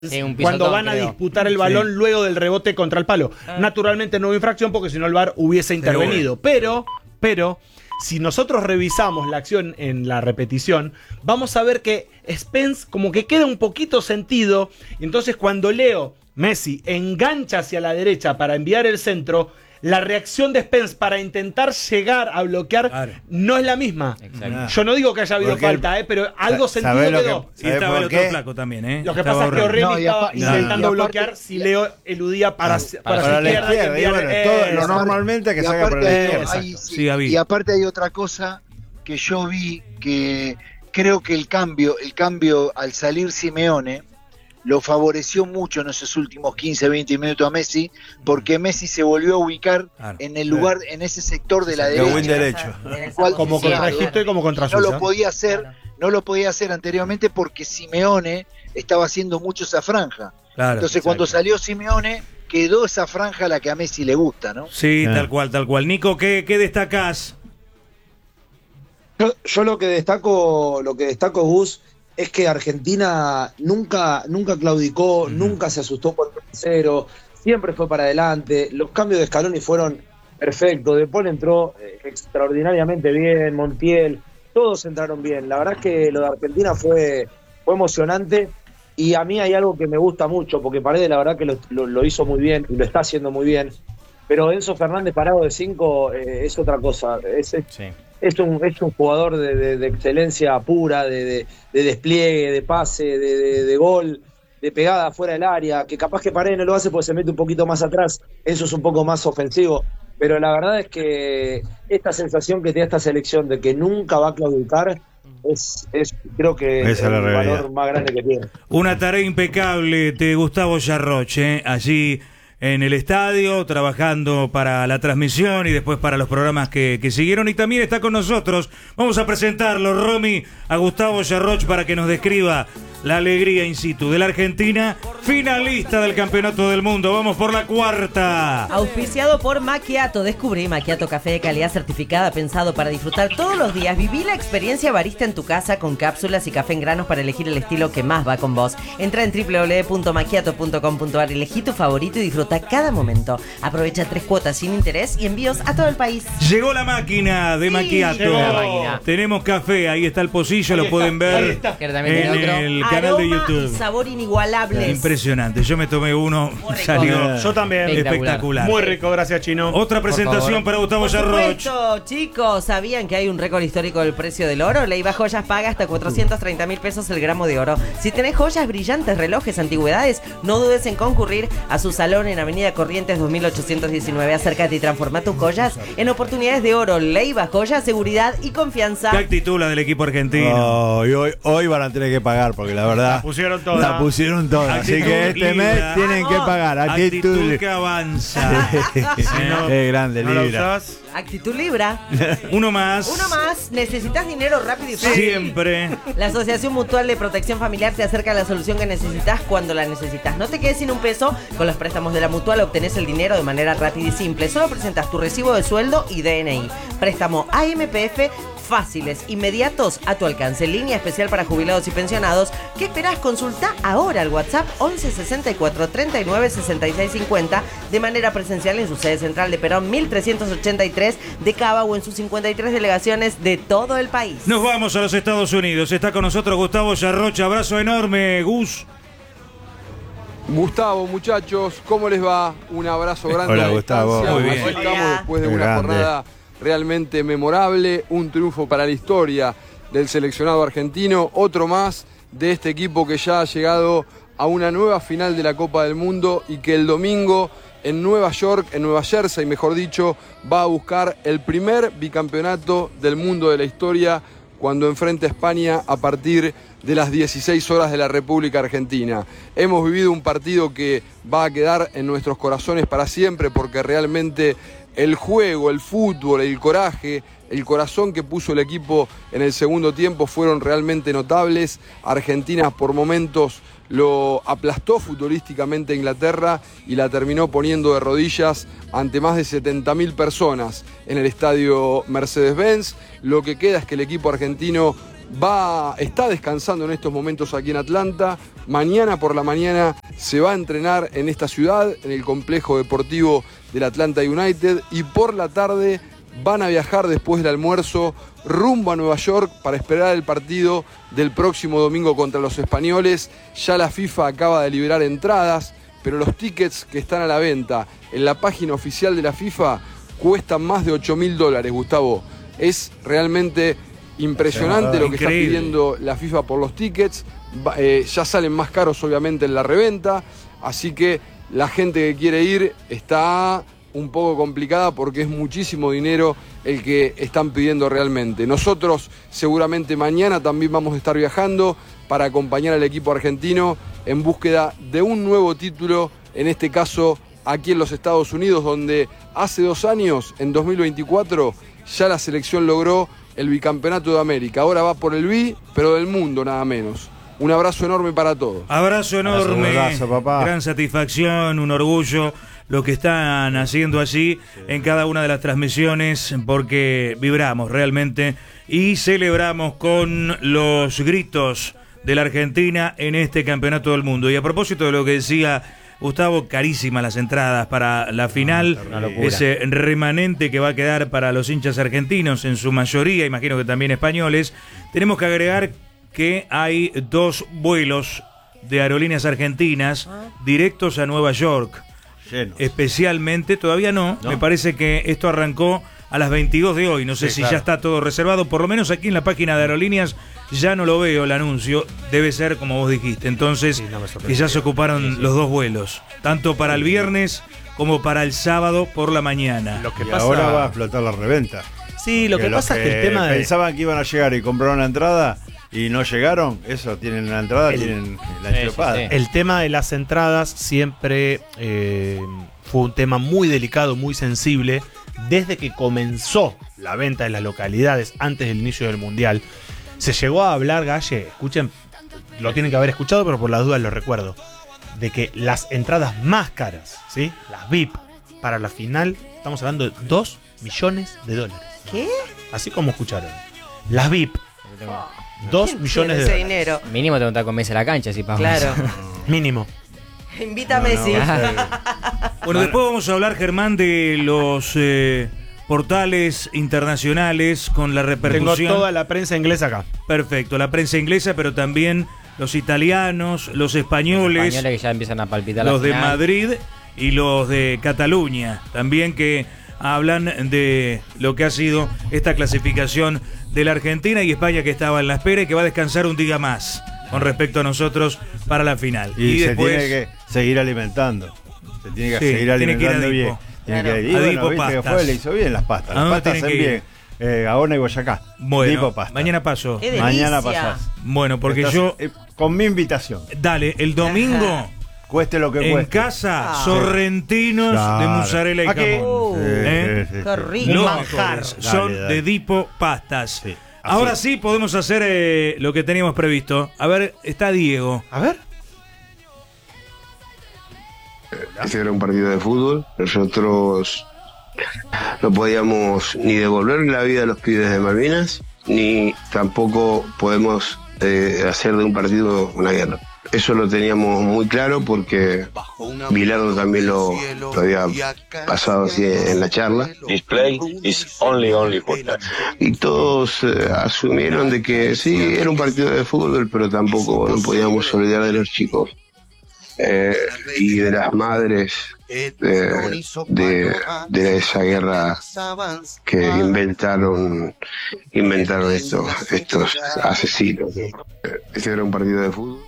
cuando van a disputar el balón luego del rebote contra el palo. Naturalmente no hubo infracción porque si no el VAR hubiese intervenido. Pero, si nosotros revisamos la acción en la repetición, vamos a ver que Spence como que queda un poquito sentido. Y entonces cuando Messi engancha hacia la derecha para enviar el centro, la reacción de Spence para intentar llegar a bloquear no es la misma. Exacto. Yo no digo que haya habido falta, pero algo sentido quedó. Y estaba el otro flaco también, Lo que pasa es que Orremi estaba intentando bloquear si Leo eludía para su izquierda. Y bueno, todo normalmente que salga por la izquierda. Y aparte hay otra cosa que yo vi, que creo que el cambio al salir Simeone lo favoreció mucho en esos últimos 15, 20 minutos a Messi, porque Messi se volvió a ubicar en el lugar, en ese sector de la derecha. En el cual, como contra Egipto y como contra Suiza. No lo podía hacer anteriormente porque Simeone estaba haciendo mucho esa franja. Entonces cuando salió Simeone, quedó esa franja a la que a Messi le gusta, ¿no? Sí, tal cual. Nico, ¿qué destacás? Yo lo que destaco, Gus, es que Argentina nunca claudicó, nunca se asustó por el 0, siempre fue para adelante. Los cambios de Scaloni fueron perfectos. De Paul entró extraordinariamente bien, Montiel, todos entraron bien. La verdad es que lo de Argentina fue emocionante, y a mí hay algo que me gusta mucho, porque Paredes la verdad que lo hizo muy bien y lo está haciendo muy bien. Pero Enzo Fernández parado de 5 es otra cosa. Es un jugador de excelencia pura, de despliegue, de pase, de gol, de pegada fuera del área, que capaz que Paredes no lo hace porque se mete un poquito más atrás. Eso es un poco más ofensivo. Pero la verdad es que esta sensación que tiene esta selección de que nunca va a claudicar creo que es el valor más grande que tiene. Una tarea impecable de Gustavo Yarroch, allí en el estadio, trabajando para la transmisión y después para los programas que siguieron. Y también está con nosotros, vamos a presentarlo, Romy, a Gustavo Yarroch para que nos describa la alegría in situ de la Argentina, finalista del Campeonato del Mundo. Vamos por la cuarta. Auspiciado por Macchiato. Descubrí Macchiato, café de calidad certificada, pensado para disfrutar todos los días. Viví la experiencia barista en tu casa con cápsulas y café en granos para elegir el estilo que más va con vos. Entra en www.macchiato.com.ar, elegí tu favorito y disfruta cada momento. Aprovecha 3 cuotas sin interés y envíos a todo el país. Llegó la máquina de Macchiato. Tenemos café, ahí está el pocillo, lo pueden ver en el canal de YouTube. Y sabor inigualable. Impresionante. Yo me tomé uno, salió yo también. Espectacular. Muy rico, gracias, Chino. Otra presentación para Gustavo Yarroch. Chicos, ¿sabían que hay un récord histórico del precio del oro? Leiva Joyas paga hasta 430.000 pesos el gramo de oro. Si tenés joyas, brillantes, relojes, antigüedades, no dudes en concurrir a su salón en Avenida Corrientes 2819. Acércate y transforma tus joyas en oportunidades de oro. Leiva Joyas, seguridad y confianza. ¿Qué actitud la del equipo argentino? Y hoy van a tener que pagar, porque la verdad la pusieron toda. Así que este mes tienen que pagar. Actitud que avanza. Es grande, Libra. Actitud Libra. Uno más. ¿Necesitas dinero rápido y fácil? Siempre. La Asociación Mutual de Protección Familiar te acerca a la solución que necesitas cuando la necesitas. No te quedes sin un peso. Con los préstamos de la Mutual obtenés el dinero de manera rápida y simple. Solo presentas tu recibo de sueldo y DNI. Préstamo AMPF, fáciles, inmediatos, a tu alcance. Línea especial para jubilados y pensionados. ¿Qué esperás? Consulta ahora al WhatsApp 11 64 39 66 50 de manera presencial en su sede central de Perón 1383 de Cava o en sus 53 delegaciones de todo el país. Nos vamos a los Estados Unidos. Está con nosotros Gustavo Yarroch. Abrazo enorme, Gus. Gustavo, muchachos, ¿cómo les va? Un abrazo grande. Hola, Gustavo. Muy bien. Estamos después de una jornada realmente memorable, un triunfo para la historia del seleccionado argentino, otro más de este equipo que ya ha llegado a una nueva final de la Copa del Mundo y que el domingo en Nueva York, en Nueva Jersey, mejor dicho, va a buscar el primer bicampeonato del mundo de la historia cuando enfrente a España a partir de las 16 horas de la República Argentina. Hemos vivido un partido que va a quedar en nuestros corazones para siempre, porque realmente el juego, el fútbol, el coraje, el corazón que puso el equipo en el segundo tiempo fueron realmente notables. Argentina por momentos lo aplastó futbolísticamente a Inglaterra y la terminó poniendo de rodillas ante más de 70.000 personas en el estadio Mercedes-Benz. Lo que queda es que el equipo argentino está descansando en estos momentos aquí en Atlanta. Mañana por la mañana se va a entrenar en esta ciudad, en el complejo deportivo del Atlanta United, y por la tarde van a viajar después del almuerzo rumbo a Nueva York para esperar el partido del próximo domingo contra los españoles. Ya la FIFA acaba de liberar entradas, pero los tickets que están a la venta en la página oficial de la FIFA cuestan más de $8.000, Gustavo. Es realmente impresionante lo que está pidiendo la FIFA por los tickets. Ya salen más caros obviamente en la reventa, así que la gente que quiere ir está un poco complicada porque es muchísimo dinero el que están pidiendo realmente. Nosotros seguramente mañana también vamos a estar viajando para acompañar al equipo argentino en búsqueda de un nuevo título, en este caso aquí en los Estados Unidos, donde hace 2 años, en 2024, ya la selección logró el bicampeonato de América. Ahora va por el pero del mundo nada menos. Un abrazo enorme para todos. Abrazo enorme, abrazo, papá. Gran satisfacción, un orgullo lo que están haciendo allí en cada una de las transmisiones, porque vibramos realmente y celebramos con los gritos de la Argentina en este campeonato del mundo. Y a propósito de lo que decía Gustavo, carísimas las entradas para la final, ese remanente que va a quedar para los hinchas argentinos, en su mayoría, imagino que también españoles. Tenemos que agregar que hay 2 vuelos de aerolíneas argentinas directos a Nueva York. Especialmente, todavía no, me parece que esto arrancó a las 22 de hoy, no sé si ya está todo reservado, por lo menos aquí en la página de aerolíneas ya no lo veo el anuncio, debe ser como vos dijiste, entonces que ya se ocuparon los 2 vuelos, tanto para el viernes como para el sábado por la mañana. Lo que pasa... ahora va a explotar la reventa. Sí, lo que pasa es que el tema de... pensaban que iban a llegar y compraron la entrada y no llegaron, eso, tienen la entrada, tienen la enchupada. El tema de las entradas siempre fue un tema muy delicado, muy sensible, desde que comenzó la venta en las localidades antes del inicio del Mundial. Se llegó a hablar, Galle, escuchen, lo tienen que haber escuchado, pero por las dudas lo recuerdo, de que las entradas más caras, ¿sí? Las VIP, para la final, estamos hablando de $2 millones. ¿Qué? Así como escucharon. Las VIP, $2 millones de dinero. Mínimo te contás con Messi a la cancha, si pagamos. Claro. Mínimo. Invita a Messi. Bueno, después vamos a hablar, Germán, de los portales internacionales con la repercusión. Tengo toda la prensa inglesa acá. Perfecto, la prensa inglesa, pero también los italianos, los españoles, que ya empiezan a palpitar los de Madrid y los de Cataluña, también que hablan de lo que ha sido esta clasificación de la Argentina y España, que estaba en la espera y que va a descansar un día más con respecto a nosotros para la final. Y se después tiene que seguir alimentando. Se tiene que seguir alimentando bien. Tiene que ir a Dipo. Bueno, viste que fue, le hizo bien las pastas. Las pastas hacen bien. Gaona y Boyacá. Bueno, Dipo pasta. Mañana paso. Mañana pasás. Bueno, porque yo... con mi invitación. Dale, el domingo... Cueste lo que cueste. En casa, sorrentinos de mozzarella y jamón. Qué rico. Los manjares son de Dipo Pastas. Sí. Ahora sí podemos hacer lo que teníamos previsto. A ver, está Diego. A ver. Este era un partido de fútbol. Nosotros no podíamos ni devolver la vida a los pibes de Malvinas, ni tampoco podemos hacer de un partido una guerra. Eso lo teníamos muy claro porque Bilardo también lo había pasado así en la charla. This play is only football. Y todos asumieron de que sí, era un partido de fútbol, pero tampoco no podíamos olvidar de los chicos y de las madres de esa guerra que inventaron estos asesinos. Este era un partido de fútbol.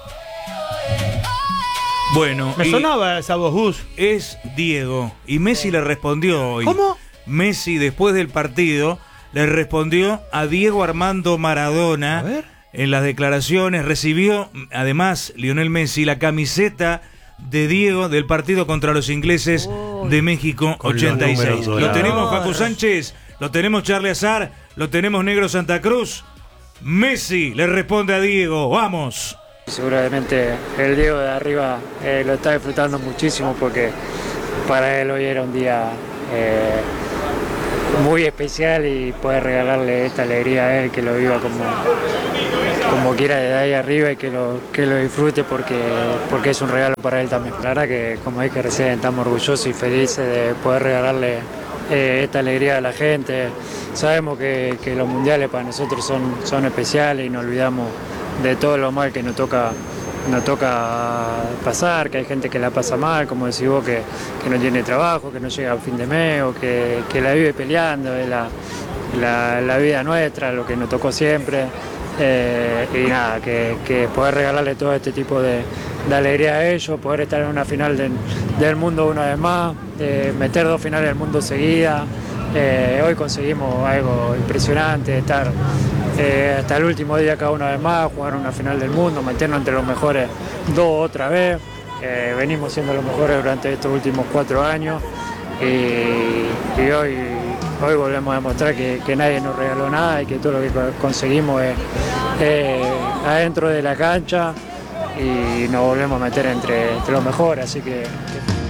Bueno, me sonaba esa voz, Gus. Es Diego. Y Messi le respondió hoy. ¿Cómo? Messi, después del partido, le respondió a Diego Armando Maradona. A ver. En las declaraciones recibió, además, Lionel Messi, la camiseta de Diego del partido contra los ingleses de México 86. Lo tenemos Facu Sánchez, lo tenemos Charlie Azar, lo tenemos Negro Santa Cruz. Messi le responde a Diego, vamos. Seguramente el Diego de arriba lo está disfrutando muchísimo porque para él hoy era un día muy especial y poder regalarle esta alegría a él, que lo viva como quiera desde ahí arriba y que lo disfrute porque es un regalo para él también. La verdad que, como dije recién, estamos orgullosos y felices de poder regalarle esta alegría a la gente. Sabemos que los mundiales para nosotros son especiales y nos olvidamos de todo lo mal que nos toca pasar, que hay gente que la pasa mal, como decís vos, que no tiene trabajo, que no llega a fin de mes o que la vive peleando, es la vida nuestra, lo que nos tocó siempre. Y nada, que poder regalarle todo este tipo de alegría a ellos, poder estar en una final del mundo una vez más, meter 2 finales del mundo seguidas. Hoy conseguimos algo impresionante, estar hasta el último día cada una vez más, jugar una final del mundo, meternos entre los mejores 2 otra vez. Venimos siendo los mejores durante estos últimos 4 años y hoy volvemos a demostrar que nadie nos regaló nada y que todo lo que conseguimos es adentro de la cancha y nos volvemos a meter entre los mejores, así que